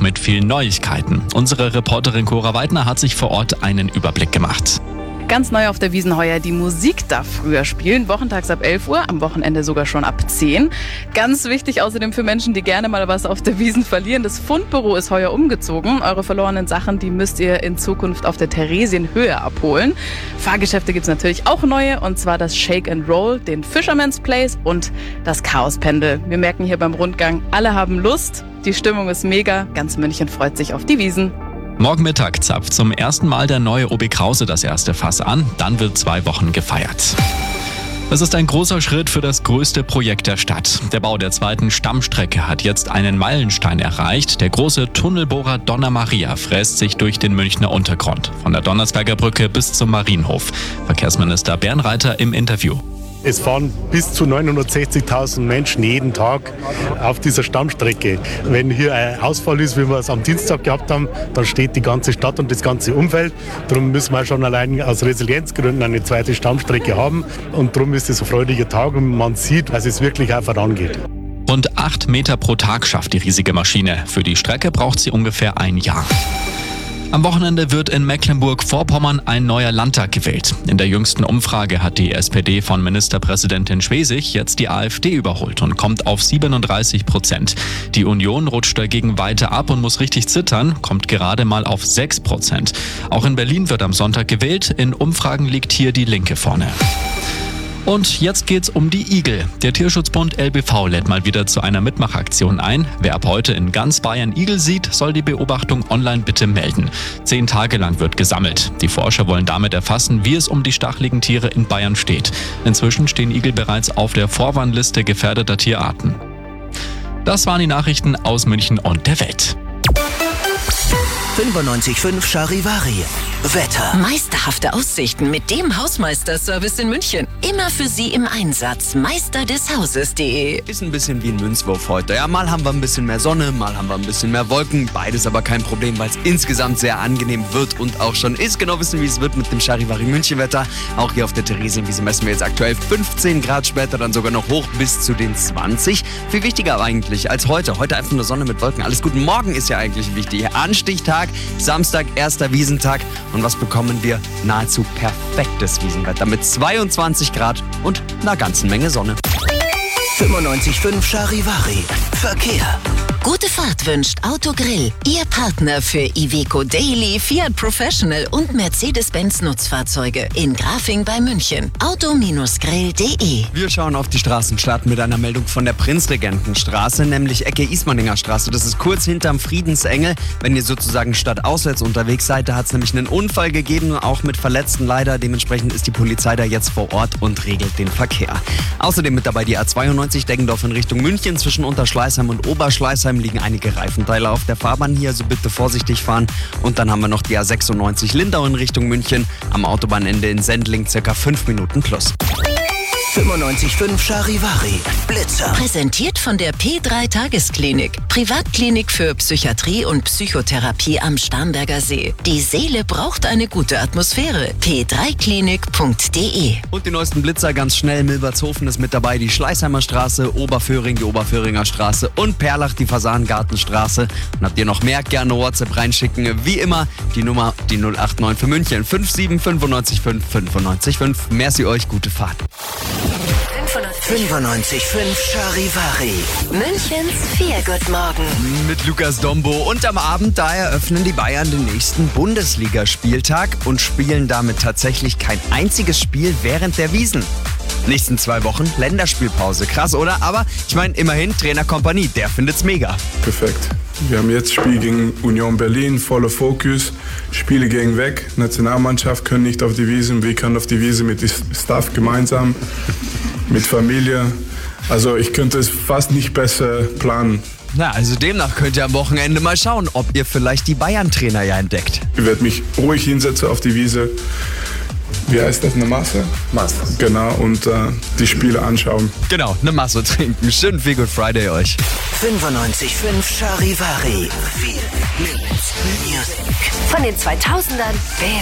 mit vielen Neuigkeiten. Unsere Reporterin Cora Weidner hat sich vor Ort einen Überblick gemacht. Ganz neu auf der Wiesn heuer, die Musik darf früher spielen, wochentags ab 11 Uhr, am Wochenende sogar schon ab 10. Ganz wichtig außerdem für Menschen, die gerne mal was auf der Wiesn verlieren, das Fundbüro ist heuer umgezogen. Eure verlorenen Sachen, die müsst ihr in Zukunft auf der Theresienhöhe abholen. Fahrgeschäfte gibt's natürlich auch neue, und zwar das Shake and Roll, den Fisherman's Place und das Chaospendel. Wir merken hier beim Rundgang, alle haben Lust, die Stimmung ist mega, ganz München freut sich auf die Wiesn. Morgen Mittag zapft zum ersten Mal der neue OB Krause das erste Fass an. Dann wird 2 Wochen gefeiert. Es ist ein großer Schritt für das größte Projekt der Stadt. Der Bau der zweiten Stammstrecke hat jetzt einen Meilenstein erreicht. Der große Tunnelbohrer Donna Maria fräst sich durch den Münchner Untergrund. Von der Donnersberger Brücke bis zum Marienhof. Verkehrsminister Bernreiter im Interview. Es fahren bis zu 960.000 Menschen jeden Tag auf dieser Stammstrecke. Wenn hier ein Ausfall ist, wie wir es am Dienstag gehabt haben, dann steht die ganze Stadt und das ganze Umfeld. Darum müssen wir schon allein aus Resilienzgründen eine zweite Stammstrecke haben. Und darum ist es ein freudiger Tag und man sieht, dass es wirklich auch vorangeht. Rund 8 Meter pro Tag schafft die riesige Maschine. Für die Strecke braucht sie ungefähr ein Jahr. Am Wochenende wird in Mecklenburg-Vorpommern ein neuer Landtag gewählt. In der jüngsten Umfrage hat die SPD von Ministerpräsidentin Schwesig jetzt die AfD überholt und kommt auf 37%. Die Union rutscht dagegen weiter ab und muss richtig zittern, kommt gerade mal auf 6%. Auch in Berlin wird am Sonntag gewählt. In Umfragen liegt hier die Linke vorne. Und jetzt geht's um die Igel. Der Tierschutzbund LBV lädt mal wieder zu einer Mitmachaktion ein. Wer ab heute in ganz Bayern Igel sieht, soll die Beobachtung online bitte melden. 10 Tage lang wird gesammelt. Die Forscher wollen damit erfassen, wie es um die stacheligen Tiere in Bayern steht. Inzwischen stehen Igel bereits auf der Vorwarnliste gefährdeter Tierarten. Das waren die Nachrichten aus München und der Welt. 95.5 Charivari. Wetter. Meisterhafte Aussichten mit dem Hausmeisterservice in München. Immer für Sie im Einsatz. Meisterdeshauses.de. Ist ein bisschen wie ein Münzwurf heute. Ja, mal haben wir ein bisschen mehr Sonne, mal haben wir ein bisschen mehr Wolken. Beides aber kein Problem, weil es insgesamt sehr angenehm wird und auch schon ist. Genau wissen, wie es wird mit dem Charivari München Wetter. Auch hier auf der Theresienwiese messen wir jetzt aktuell 15 Grad, später dann sogar noch hoch bis zu den 20. Viel wichtiger aber eigentlich als heute. Heute einfach nur Sonne mit Wolken. Alles gut. Morgen ist ja eigentlich wichtig. Anstichtag, Samstag, erster Wiesentag. Und was bekommen wir? Nahezu perfektes Wiesenwetter mit 22 Grad und einer ganzen Menge Sonne. 95.5 Charivari. Verkehr. Gute Fahrt wünscht Autogrill. Ihr Partner für Iveco Daily, Fiat Professional und Mercedes-Benz Nutzfahrzeuge. In Grafing bei München. Auto-grill.de. Wir schauen auf die Straßen, starten mit einer Meldung von der Prinzregentenstraße, nämlich Ecke Ismaninger Straße. Das ist kurz hinterm Friedensengel. Wenn ihr sozusagen stadtauswärts unterwegs seid, da hat es nämlich einen Unfall gegeben, auch mit Verletzten leider. Dementsprechend ist die Polizei da jetzt vor Ort und regelt den Verkehr. Außerdem mit dabei die A92 Deggendorf in Richtung München. Zwischen Unterschleißheim und Oberschleißheim liegen einige Reifenteile auf der Fahrbahn hier, also bitte vorsichtig fahren. Und dann haben wir noch die A96 Lindau in Richtung München. Am Autobahnende in Sendling circa 5 Minuten plus. 95.5 Charivari. Blitzer. Präsentiert von der P3 Tagesklinik. Privatklinik für Psychiatrie und Psychotherapie am Starnberger See. Die Seele braucht eine gute Atmosphäre. p3klinik.de. Und die neuesten Blitzer ganz schnell. Milbertshofen ist mit dabei, die Schleißheimer Straße, Oberföhring, die Oberföhringer Straße und Perlach, die Fasanengartenstraße. Und habt ihr noch mehr, gerne WhatsApp reinschicken. Wie immer die Nummer, die 089 für München, 57 95 5 95 5. Merci euch, gute Fahrt. 95.5 Charivari. Münchens Feelgood-Morgen. Mit Lukas Dombo. Und am Abend, da eröffnen die Bayern den nächsten Bundesligaspieltag und spielen damit tatsächlich kein einziges Spiel während der Wiesn. Nächsten 2 Wochen Länderspielpause. Krass, oder? Aber ich meine, immerhin Trainer Kompanie, der findet's mega. Perfekt. Wir haben jetzt Spiel gegen Union Berlin, voller Fokus. Spiele gehen weg. Nationalmannschaft können nicht auf die Wiesn. Wir können auf die Wiesn mit dem Staff gemeinsam, mit Familie. Also ich könnte es fast nicht besser planen. Na, also demnach könnt ihr am Wochenende mal schauen, ob ihr vielleicht die Bayern-Trainer ja entdeckt. Ich werde mich ruhig hinsetzen auf die Wiese. Wie heißt das, eine Masse? Masse. Genau, und die Spiele anschauen. Genau, eine Masse trinken. Schönen Feel Good Friday euch. 95.5 Charivari. Viel Music. Von den 2000ern bis